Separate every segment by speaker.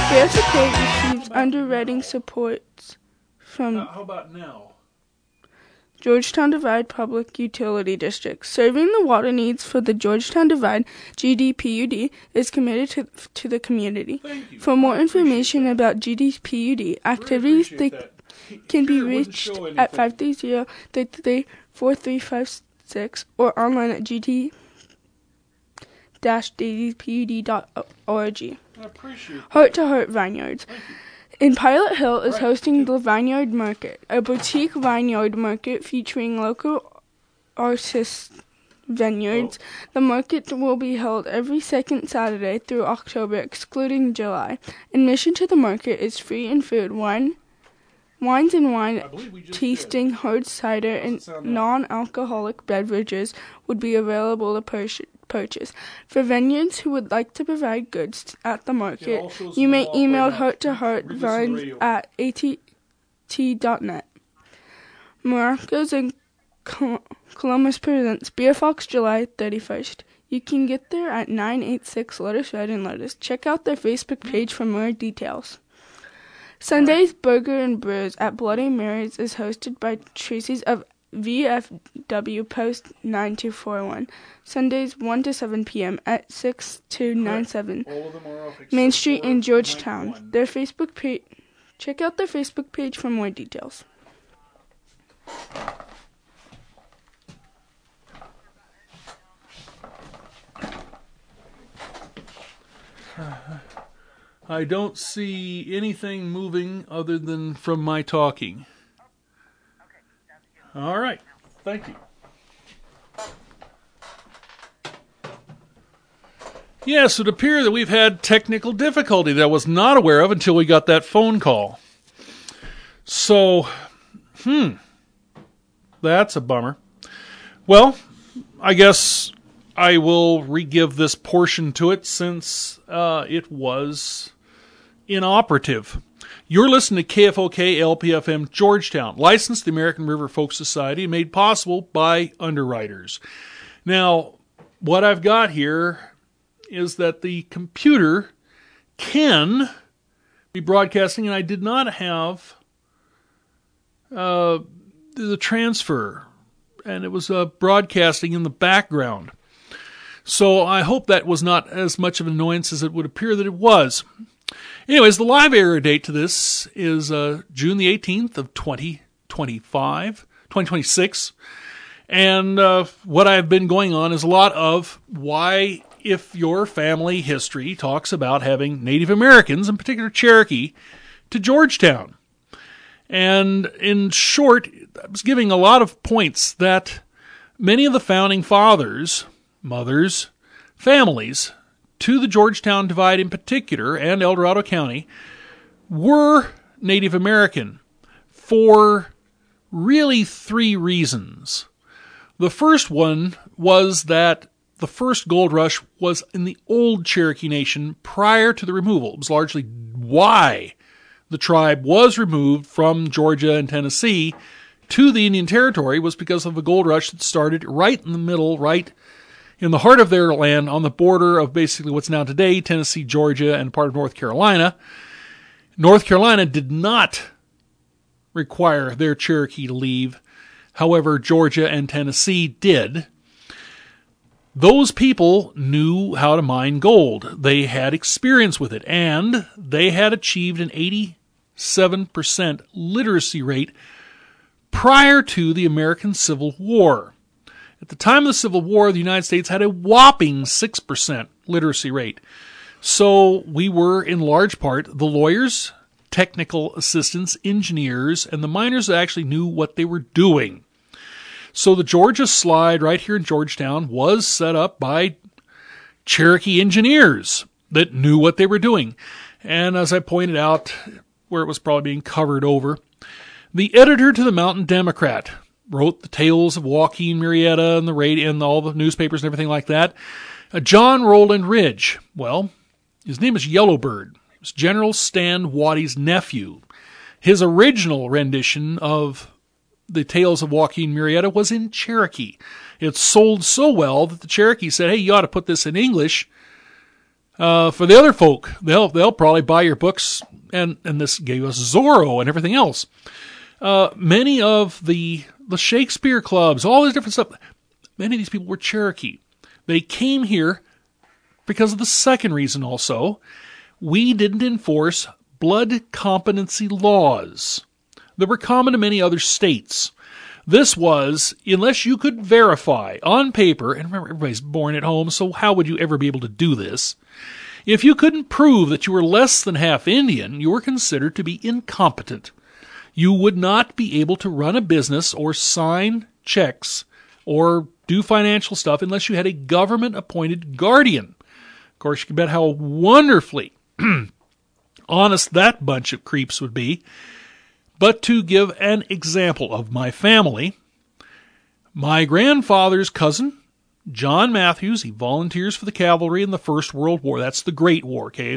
Speaker 1: Bear Support receives underwriting supports from
Speaker 2: How about now?
Speaker 1: Georgetown Divide Public Utility District. Serving the water needs for the Georgetown Divide, GDPUD is committed to the community.
Speaker 2: Thank you.
Speaker 1: For more information about GDPUD activities, they can be reached at 530-334356 or online at gt-dpud.org.
Speaker 2: I appreciate that.
Speaker 1: Heart to Heart Vineyards. In Pilot Hill is hosting the Vineyard Market, a boutique vineyard market featuring local artists' vineyards. The market will be held every second Saturday through October, excluding July. Admission to the market is free and food, wines and wine tasting, hard cider, and non-alcoholic beverages would be available to purchase. For vineyards who would like to provide goods at the market, you may email hearttoheartvines at att.net. Maracas and Columbus presents Beer Fox July 31st. You can get there at 986 Lotus Road in Lotus. Check out their Facebook page for more details. Sunday's Burger and Brews at Bloody Mary's is hosted by Tracy's of VFW Post 9241. Sundays 1 to 7 p.m. at 6297 Main Street in Georgetown. Their Facebook page. Check out their Facebook page for more details.
Speaker 2: I don't see anything moving other than from my talking. All right. Thank you. Yes, it appears that we've had technical difficulty that I was not aware of until we got that phone call. So, that's a bummer. Well, I guess I will re-give this portion to it since it was inoperative. You're listening to KFOK LPFM Georgetown, licensed the American River Folk Society, made possible by underwriters. Now, what I've got here is that the computer can be broadcasting, and I did not have the transfer, and it was broadcasting in the background. So I hope that was not as much of an annoyance as it would appear that it was. Anyways, the live air date to this is June the 18th of 2026. And what I've been going on is a lot of why, if your family history talks about having Native Americans, in particular Cherokee, to Georgetown. And in short, I was giving a lot of points that many of the founding fathers, mothers, families, to the Georgetown Divide in particular, and El Dorado County, were Native American for really three reasons. The first one was that the first gold rush was in the old Cherokee Nation prior to the removal. It was largely why the tribe was removed from Georgia and Tennessee to the Indian Territory was because of a gold rush that started right in the middle, right in the heart of their land, on the border of basically what's now today Tennessee, Georgia, and part of North Carolina. North Carolina did not require their Cherokee to leave. However, Georgia and Tennessee did. Those people knew how to mine gold. They had experience with it, and they had achieved an 87% literacy rate prior to the American Civil War. At the time of the Civil War, the United States had a whopping 6% literacy rate. So we were, in large part, the lawyers, technical assistants, engineers, and the miners that actually knew what they were doing. So the Georgia Slide right here in Georgetown was set up by Cherokee engineers that knew what they were doing. And as I pointed out, where it was probably being covered over, the editor to the Mountain Democrat wrote the tales of Joaquin Murrieta and the radio and all the newspapers and everything like that. John Roland Ridge, well, his name is Yellowbird. It was General Stan Waddy's nephew. His original rendition of the tales of Joaquin Murrieta was in Cherokee. It sold so well that the Cherokee said, hey, you ought to put this in English. For the other folk, they'll probably buy your books, and this gave us Zorro and everything else. Many of the Shakespeare clubs, all this different stuff, many of these people were Cherokee. They came here because of the second reason also. We didn't enforce blood competency laws that were common to many other states. This was, unless you could verify on paper, and remember, everybody's born at home, so how would you ever be able to do this? If you couldn't prove that you were less than half Indian, you were considered to be incompetent. You would not be able to run a business or sign checks or do financial stuff unless you had a government-appointed guardian. Of course, you can bet how wonderfully honest that bunch of creeps would be. But to give an example of my family, my grandfather's cousin, John Matthews, he volunteers for the cavalry in the First World War. That's the Great War, okay,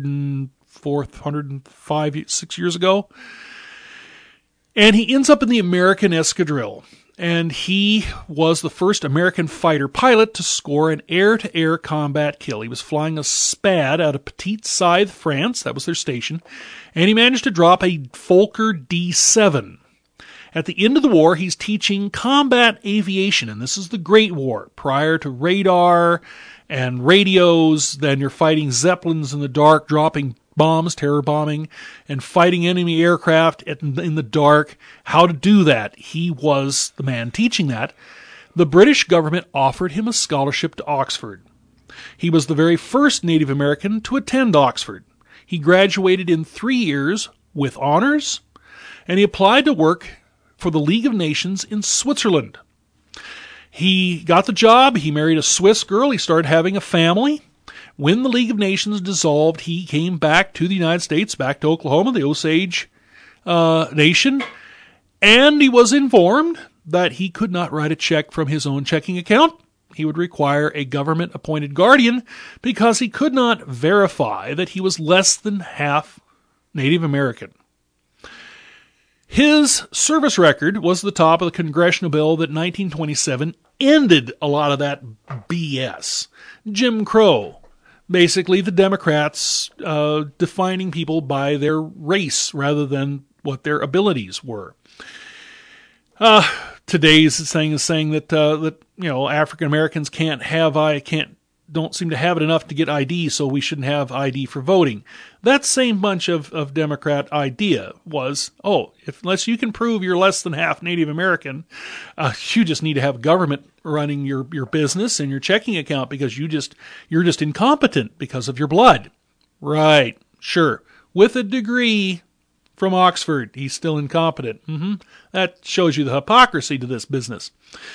Speaker 2: 6 years ago. And he ends up in the American Escadrille. And he was the first American fighter pilot to score an air-to-air combat kill. He was flying a Spad out of Petite Scythe, France. That was their station. And he managed to drop a Fokker D-7. At the end of the war, he's teaching combat aviation, and this is the Great War. Prior to radar and radios, then you're fighting Zeppelins in the dark, dropping bombs, terror bombing, and fighting enemy aircraft in the dark. How to do that. He was the man teaching that. The British government offered him a scholarship to Oxford. He was the very first Native American to attend Oxford. He graduated in 3 years with honors, and he applied to work for the League of Nations in Switzerland. He got the job. He married a Swiss girl. He started having a family. When the League of Nations dissolved, he came back to the United States, back to Oklahoma, the Osage Nation, and he was informed that he could not write a check from his own checking account. He would require a government-appointed guardian because he could not verify that he was less than half Native American. His service record was the top of the congressional bill that in 1927 ended a lot of that BS. Jim Crow. Basically, the Democrats defining people by their race rather than what their abilities were. Today's thing is saying that African Americans don't seem to have it enough to get ID, so we shouldn't have ID for voting. That same bunch of Democrat idea was, unless you can prove you're less than half Native American, you just need to have government running your business and your checking account because you're just incompetent because of your blood. Right, sure. With a degree from Oxford, he's still incompetent. That shows you the hypocrisy to this business.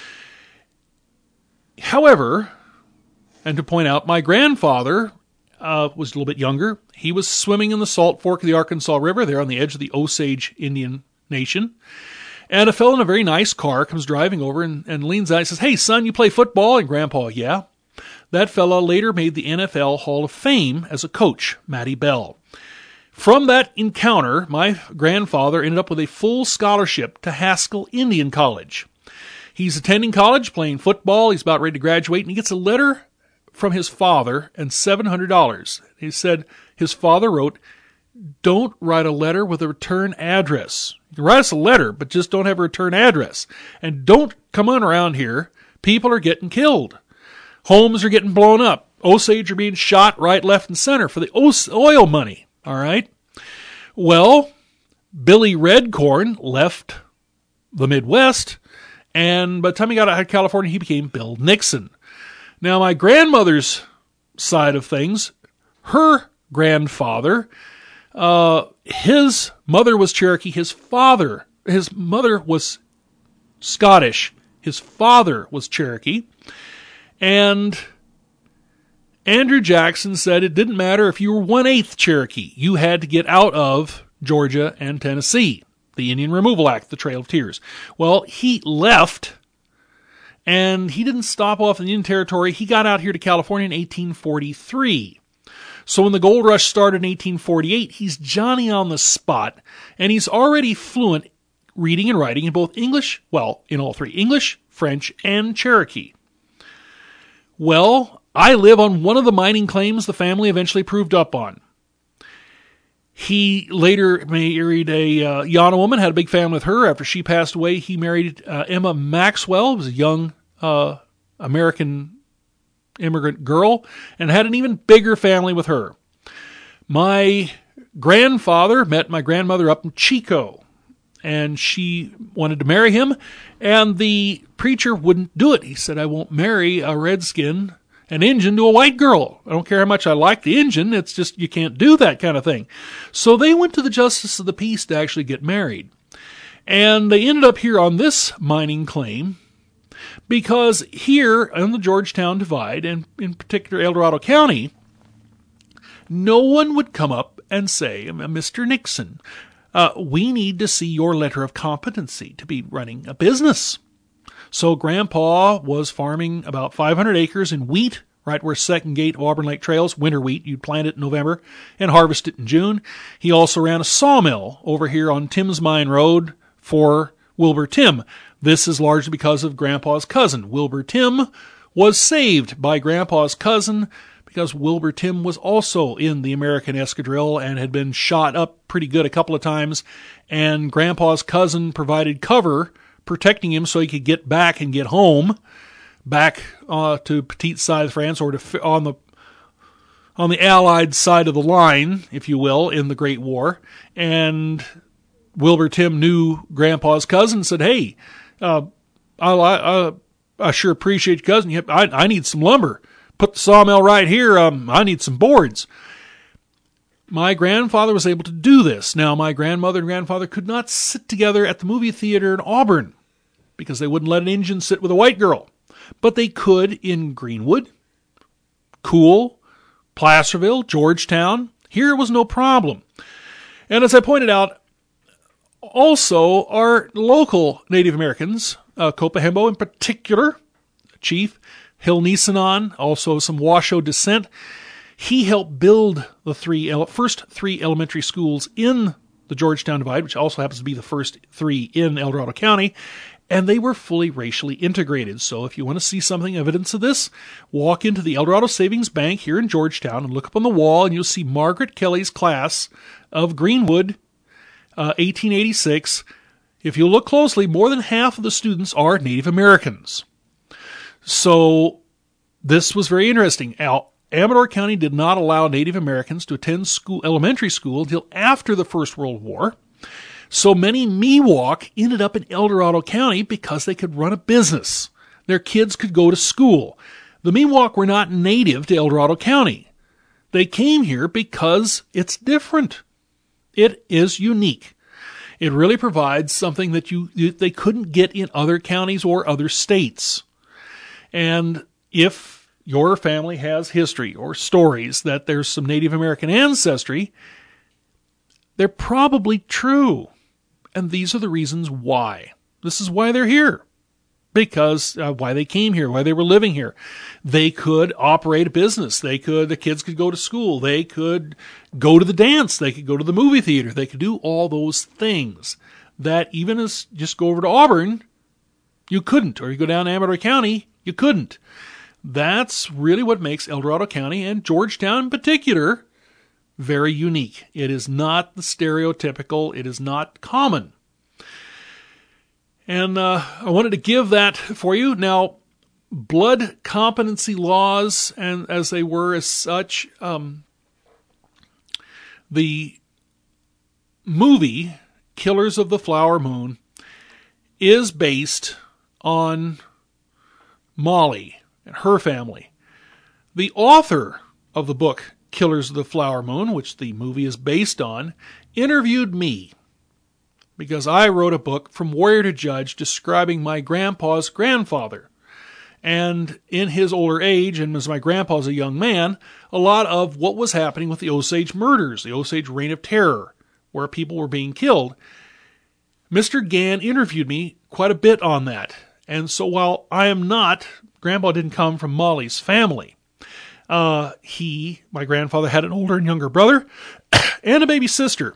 Speaker 2: However, and to point out, my grandfather was a little bit younger. He was swimming in the Salt Fork of the Arkansas River there on the edge of the Osage Indian Nation. And a fellow in a very nice car comes driving over and leans out and says, "Hey, son, you play football?" And Grandpa, "Yeah." That fellow later made the NFL Hall of Fame as a coach, Matty Bell. From that encounter, my grandfather ended up with a full scholarship to Haskell Indian College. He's attending college, playing football. He's about ready to graduate, and he gets a letter from his father and $700. He said his father wrote, "Don't write a letter with a return address. You can write us a letter, but just don't have a return address. And don't come on around here. People are getting killed. Homes are getting blown up. Osage are being shot right, left, and center for the oil money." All right? Well, Billy Redcorn left the Midwest, and by the time he got out of California, he became Bill Nixon. Now, my grandmother's side of things, her grandfather, his mother was Cherokee, his mother was Scottish, his father was Cherokee, and Andrew Jackson said it didn't matter if you were 1/8 Cherokee, you had to get out of Georgia and Tennessee, the Indian Removal Act, the Trail of Tears. Well, he left, and he didn't stop off in the Indian Territory. He got out here to California in 1843. So when the gold rush started in 1848, he's Johnny on the spot, and he's already fluent reading and writing in both English, in all three, English, French, and Cherokee. Well, I live on one of the mining claims the family eventually proved up on. He later married a Yana woman, had a big family with her. After she passed away, he married Emma Maxwell, who was a young American immigrant girl, and had an even bigger family with her. My grandfather met my grandmother up in Chico, and she wanted to marry him, and the preacher wouldn't do it. He said, I won't marry a redskin, an Injun, to a white girl. I don't care how much I like the Injun, it's just you can't do that kind of thing. So they went to the Justice of the Peace to actually get married. And they ended up here on this mining claim because here on the Georgetown Divide, and in particular El Dorado County, no one would come up and say, Mr. Nixon, we need to see your letter of competency to be running a business. So Grandpa was farming about 500 acres in wheat, right where Second Gate of Auburn Lake trails, winter wheat. You'd plant it in November and harvest it in June. He also ran a sawmill over here on Tim's Mine Road for Wilbur Tim. This is largely because of Grandpa's cousin. Wilbur Tim was saved by Grandpa's cousin because Wilbur Tim was also in the American Escadrille and had been shot up pretty good a couple of times, and Grandpa's cousin provided cover, protecting him so he could get back and get home, back to Petite Side, France, or to on the Allied side of the line, if you will, in the Great War. And Wilbur Tim knew Grandpa's cousin and said, hey, I sure appreciate your cousin. I need some lumber. Put the sawmill right here. I need some boards. My grandfather was able to do this. Now, my grandmother and grandfather could not sit together at the movie theater in Auburn because they wouldn't let an Indian sit with a white girl. But they could in Greenwood, Cool, Placerville, Georgetown. Here it was no problem. And as I pointed out, also our local Native Americans, Copahembo in particular, Chief Hill Nisanan, also some Washoe descent. He helped build the first three elementary schools in the Georgetown Divide, which also happens to be the first three in El Dorado County, and they were fully racially integrated. So if you want to see something evidence of this, walk into the El Dorado Savings Bank here in Georgetown and look up on the wall, and you'll see Margaret Kelly's class of Greenwood, 1886. If you look closely, more than half of the students are Native Americans. So this was very interesting. Amador County did not allow Native Americans to attend elementary school until after the First World War. So many Miwok ended up in El Dorado County because they could run a business. Their kids could go to school. The Miwok were not native to El Dorado County. They came here because it's different. It is unique. It really provides something that they couldn't get in other counties or other states. And if your family has history or stories that there's some Native American ancestry, they're probably true. And these are the reasons why. This is why they're here. Because why they came here, why they were living here. They could operate a business. The kids could go to school. They could go to the dance. They could go to the movie theater. They could do all those things that even as just go over to Auburn, you couldn't. Or you go down to Amador County, you couldn't. That's really what makes El Dorado County and Georgetown in particular very unique. It is not the stereotypical. It is not common. And I wanted to give that for you. Now, blood competency laws, and as they were as such, the movie Killers of the Flower Moon is based on Molly and her family. The author of the book Killers of the Flower Moon, which the movie is based on, interviewed me because I wrote a book, From Warrior to Judge, describing my grandpa's grandfather. And in his older age, and as my grandpa's a young man, a lot of what was happening with the Osage murders, the Osage Reign of Terror, where people were being killed. Mr. Gann interviewed me quite a bit on that. And so while Grandpa didn't come from Molly's family. My grandfather had an older and younger brother and a baby sister.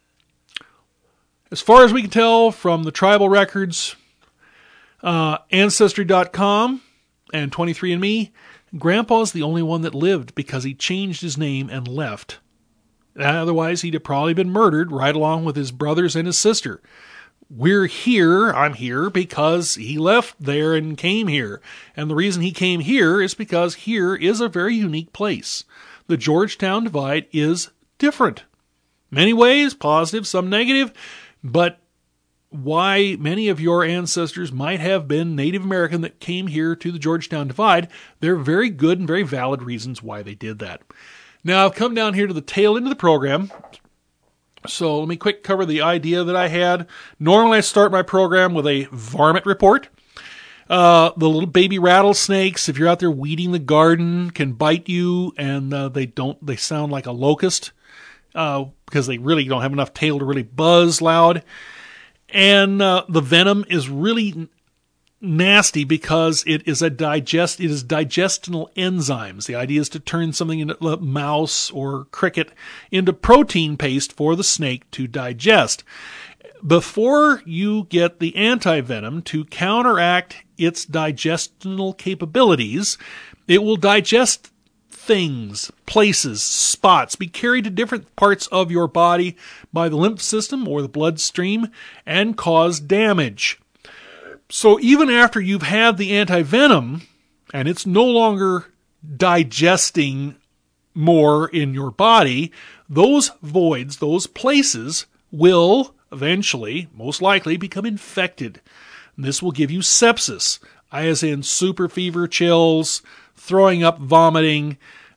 Speaker 2: As far as we can tell from the tribal records, Ancestry.com and 23andMe Grandpa's the only one that lived because he changed his name and left. Otherwise, he'd have probably been murdered right along with his brothers and his sister. I'm here because he left there and came here. And the reason he came here is because here is a very unique place. The Georgetown Divide is different. Many ways, positive, some negative, but why many of your ancestors might have been Native American that came here to the Georgetown Divide, they're very good and very valid reasons why they did that. Now, I've come down here to the tail end of the program, so let me quick cover the idea that I had. Normally, I start my program with a varmint report. The little baby rattlesnakes, if you're out there weeding the garden, can bite you, and they sound like a locust, because they really don't have enough tail to really buzz loud. And the venom is really nasty because it is digestional enzymes. The idea is to turn something into a mouse or cricket into protein paste for the snake to digest. Before you get the antivenom to counteract its digestional capabilities, it will digest things, places, spots, be carried to different parts of your body by the lymph system or the bloodstream and cause damage. So even after you've had the antivenom and it's no longer digesting more in your body, those voids, those places will eventually, most likely, become infected. And this will give you sepsis, as in super fever, chills, throwing up, vomiting.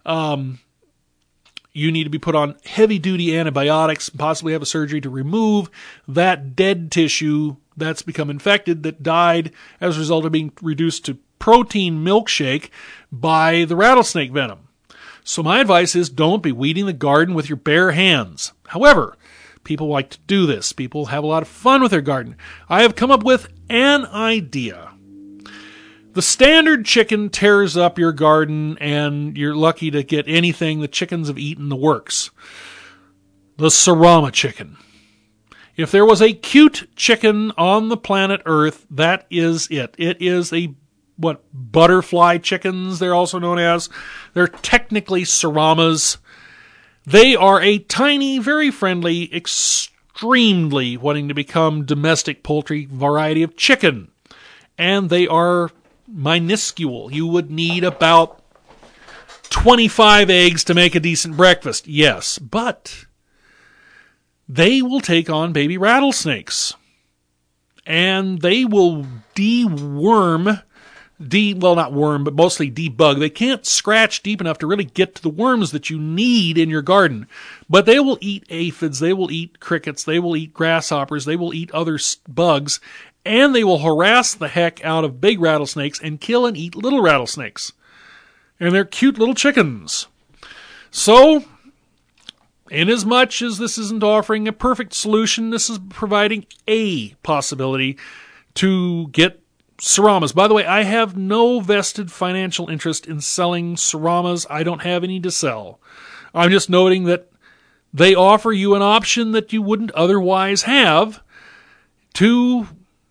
Speaker 2: You need to be put on heavy-duty antibiotics, possibly have a surgery to remove that dead tissue that's become infected, that died as a result of being reduced to protein milkshake by the rattlesnake venom. So my advice is don't be weeding the garden with your bare hands. However, people like to do this. People have a lot of fun with their garden. I have come up with an idea. The standard chicken tears up your garden, and you're lucky to get anything. The chickens have eaten the works. The Sarama chicken. If there was a cute chicken on the planet Earth, that is it. It is butterfly chickens, they're also known as. They're technically Saramas. They are a tiny, very friendly, extremely wanting to become domestic poultry variety of chicken. And they are minuscule. You would need about 25 eggs to make a decent breakfast. Yes, but they will take on baby rattlesnakes. And they will not worm, but mostly debug. They can't scratch deep enough to really get to the worms that you need in your garden. But they will eat aphids, they will eat crickets, they will eat grasshoppers, they will eat other bugs, and they will harass the heck out of big rattlesnakes and kill and eat little rattlesnakes. And they're cute little chickens. So, inasmuch as this isn't offering a perfect solution, this is providing a possibility to get Saramas. By the way, I have no vested financial interest in selling Saramas. I don't have any to sell. I'm just noting that they offer you an option that you wouldn't otherwise have to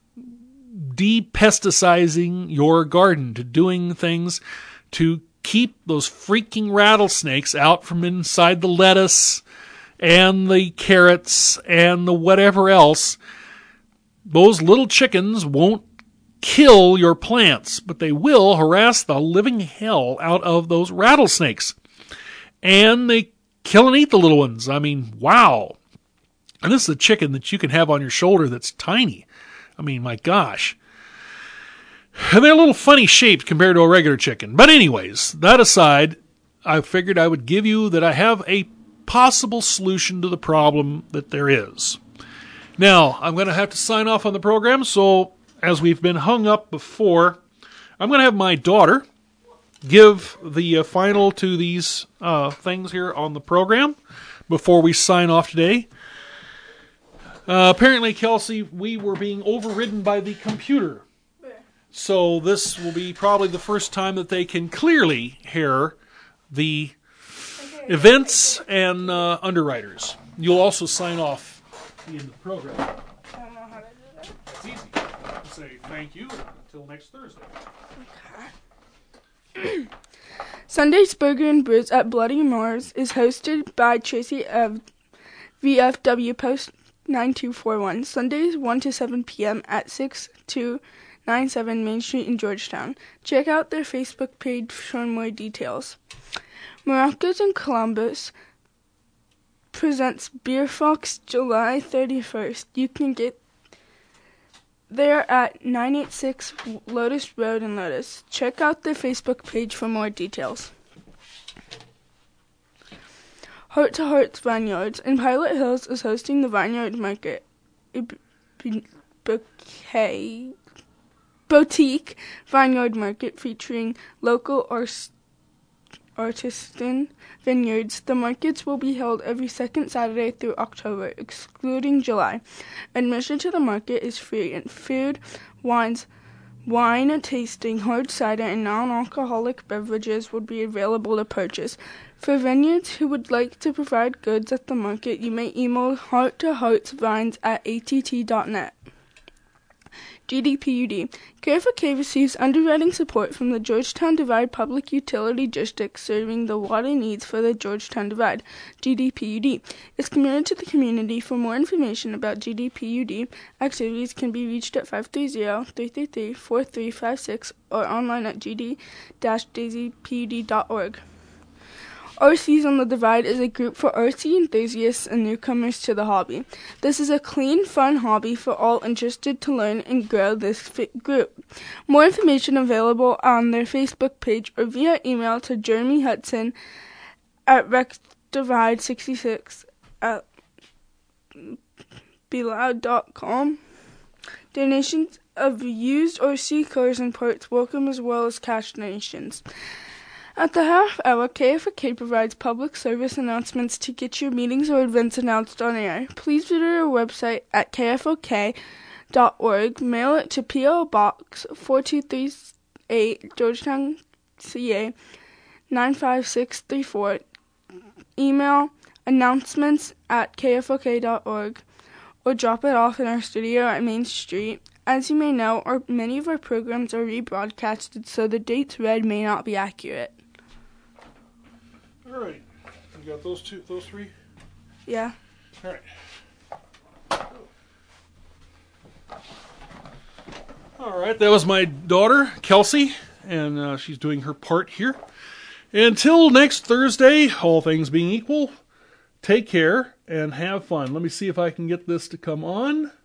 Speaker 2: de-pesticizing your garden, to doing things to keep those freaking rattlesnakes out from inside the lettuce and the carrots and the whatever else. Those little chickens won't kill your plants, but they will harass the living hell out of those rattlesnakes. And they kill and eat the little ones. I mean, wow. And this is a chicken that you can have on your shoulder that's tiny. I mean, my gosh. And they're a little funny shaped compared to a regular chicken. But anyways, that aside, I figured I would give you that I have a possible solution to the problem that there is. Now, I'm going to have to sign off on the program, so as we've been hung up before, I'm going to have my daughter give the final to these things here on the program before we sign off today. Apparently, Kelsey, we were being overridden by the computer. So this will be probably the first time that they can clearly hear the events and underwriters. You'll also sign off at the end of the program.
Speaker 1: I don't know how to do that.
Speaker 2: It's easy. Say thank you until next Thursday.
Speaker 1: Okay. Sunday's Burger and Brews at Bloody Mars is hosted by Tracy of VFW Post 9241. Sundays 1 to 7 p.m. at 6297 Main Street in Georgetown. Check out their Facebook page for more details. Maracas in Columbus presents Beer Fox July 31st. You can get there at 986 Lotus Road in Lotus. Check out their Facebook page for more details. Heart to Hearts Vineyards in Pilot Hills is hosting the Vineyard Market, a boutique vineyard market featuring local artisan vineyards. The markets will be held every second Saturday through October, excluding July. Admission to the market is free, and food, wine tasting, hard cider, and non-alcoholic beverages would be available to purchase. For vineyards who would like to provide goods at the market, you may email hearttoheartsvines@att.net. GDPUD. KFOK receives underwriting support from the Georgetown Divide Public Utility District, serving the water needs for the Georgetown Divide. GDPUD is committed to the community. For more information about GDPUD activities can be reached at 530-333-4356 or online at gd-daisypud.org. RCs on the Divide is a group for RC enthusiasts and newcomers to the hobby. This is a clean, fun hobby for all interested to learn and grow this group. More information available on their Facebook page or via email to Jeremy Hudson at recdivide66 at beloud.com. Donations of used RC cars and parts welcome, as well as cash donations. At the half hour, KFOK provides public service announcements to get your meetings or events announced on air. Please visit our website at kfok.org, mail it to P.O. Box 4238, Georgetown, CA 95634, email announcements@kfok.org, or drop it off in our studio at Main Street. As you may know, many of our programs are rebroadcasted, so the dates read may not be accurate.
Speaker 2: All right. You got those three?
Speaker 1: Yeah.
Speaker 2: All right. All right. That was my daughter, Kelsey, and she's doing her part here. Until next Thursday, all things being equal, take care and have fun. Let me see if I can get this to come on.